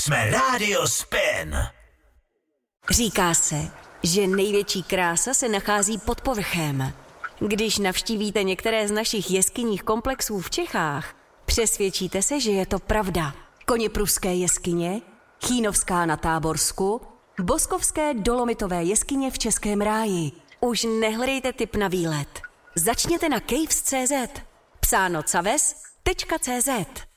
jsme Rádio Spin. Říká se, že největší krása se nachází pod povrchem. Když navštívíte některé z našich jeskyních komplexů v Čechách, přesvědčíte se, že je to pravda. Koněpruské jeskyně, Chýnovská na Táborsku, Boskovské dolomitové jeskyně v Českém ráji. Už nehledejte tip na výlet. Začněte na caves.cz. Psáno caves.cz.